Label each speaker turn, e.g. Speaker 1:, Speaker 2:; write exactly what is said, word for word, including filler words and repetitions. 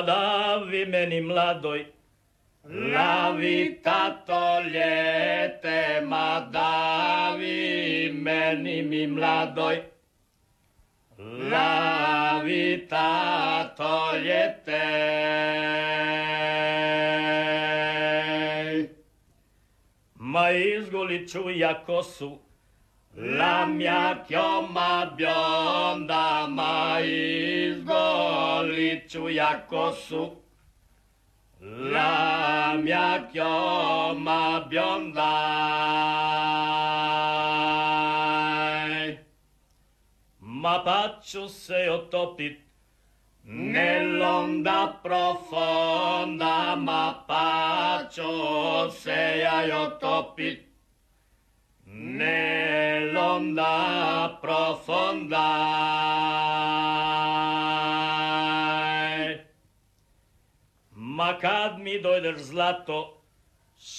Speaker 1: Davi meni mladoj, lavi tato ljete, ma davi meni mi mladoj, lavi tato ljete. Ma izgolit ću ja kosu, lamja kjoma bionda, ma izgolit ću ja kosu, lamja kjoma bionda. Ma pa ću se otopit nell'onda profonda, ma pa ću se ja otopit nell'onda profonda. Ma kad mi dojdeš zlato,